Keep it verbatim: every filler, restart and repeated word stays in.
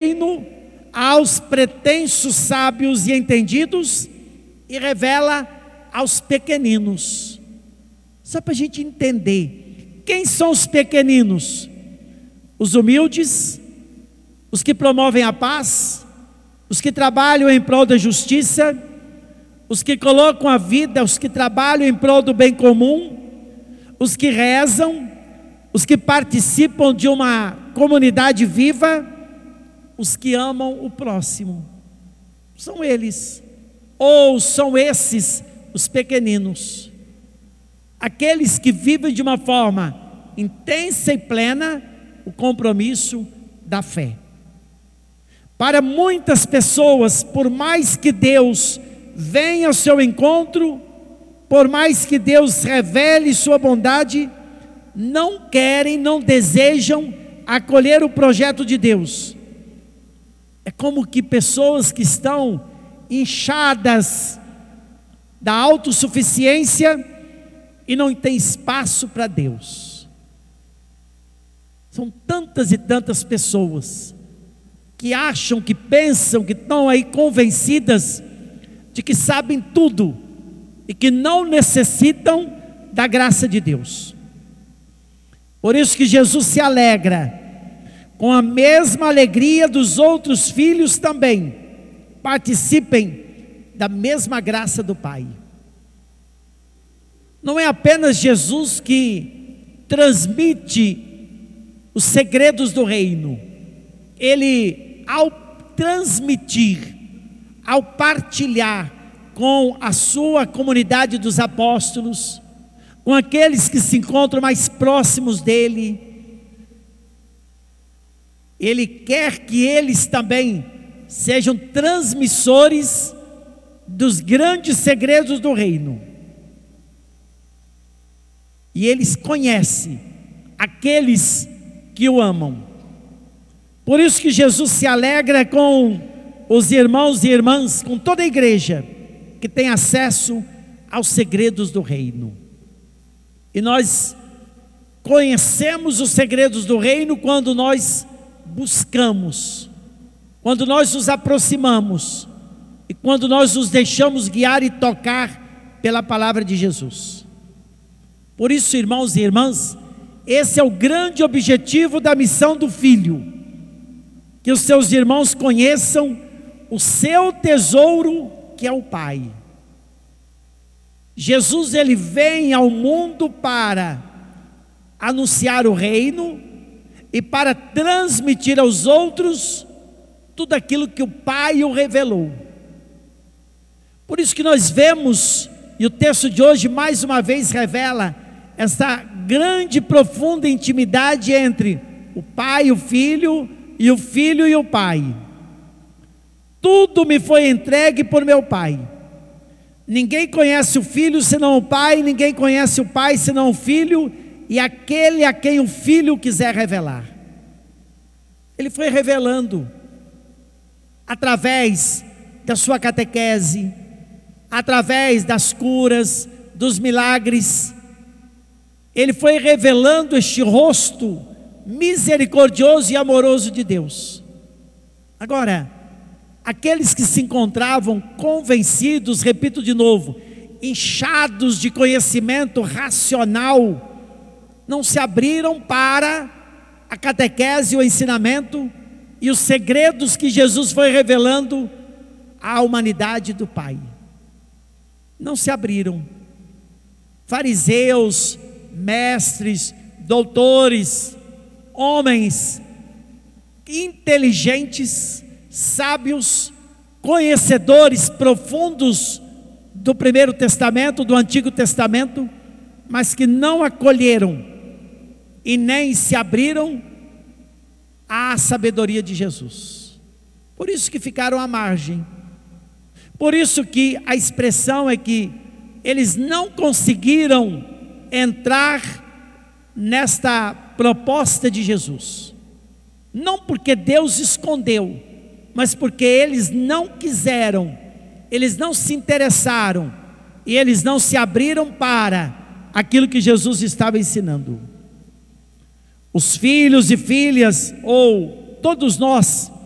reino aos pretensos sábios e entendidos e revela aos pequeninos. Só para a gente entender, quem são os pequeninos? Os humildes, os que promovem a paz, os que trabalham em prol da justiça, os que colocam a vida, os que trabalham em prol do bem comum, os que rezam, os que participam de uma comunidade viva, os que amam o próximo. São eles, ou são esses os pequeninos, aqueles que vivem de uma forma intensa e plena o compromisso da fé. Para muitas pessoas, por mais que Deus venha ao seu encontro, por mais que Deus revele sua bondade, não querem, não desejam acolher o projeto de Deus. É como que pessoas que estão inchadas da autossuficiência e não tem espaço para Deus. São tantas e tantas pessoas que acham, que pensam, que estão aí convencidas de que sabem tudo e que não necessitam da graça de Deus. Por isso que Jesus se alegra com a mesma alegria dos outros filhos também participem da mesma graça do Pai. Não é apenas Jesus que transmite os segredos do reino. Ele, ao transmitir, ao partilhar com a sua comunidade dos apóstolos, com aqueles que se encontram mais próximos dele, ele quer que eles também sejam transmissores dos grandes segredos do reino. E eles conhecem aqueles que o amam. Por isso que Jesus se alegra com os irmãos e irmãs, com toda a igreja que tem acesso aos segredos do reino. E nós conhecemos os segredos do reino quando nós buscamos, quando nós nos aproximamos e quando nós nos deixamos guiar e tocar pela palavra de Jesus. Por isso, irmãos e irmãs, esse é o grande objetivo da missão do Filho, que os seus irmãos conheçam o seu tesouro, que é o Pai. Jesus, ele vem ao mundo para anunciar o reino e para transmitir aos outros tudo aquilo que o Pai o revelou. Por isso que nós vemos, e o texto de hoje mais uma vez revela essa grande e profunda intimidade entre o Pai e o Filho, e o Filho e o Pai. Tudo me foi entregue por meu Pai. Ninguém conhece o Filho senão o Pai, ninguém conhece o Pai senão o Filho, e aquele a quem o Filho quiser revelar. Ele foi revelando através da sua catequese, através das curas, dos milagres. Ele foi revelando este rosto misericordioso e amoroso de Deus. Agora, aqueles que se encontravam convencidos, repito de novo, inchados de conhecimento racional, não se abriram para a catequese, o ensinamento e os segredos que Jesus foi revelando à humanidade do Pai. Não se abriram. Fariseus, mestres, doutores, homens inteligentes, sábios, conhecedores profundos do Primeiro Testamento, do Antigo Testamento, mas que não acolheram e nem se abriram à sabedoria de Jesus. Por isso que ficaram à margem. Por isso que a expressão é que eles não conseguiram entrar nesta proposta de Jesus. Não porque Deus escondeu, mas porque eles não quiseram, eles não se interessaram e eles não se abriram para aquilo que Jesus estava ensinando. Os filhos e filhas, ou todos nós,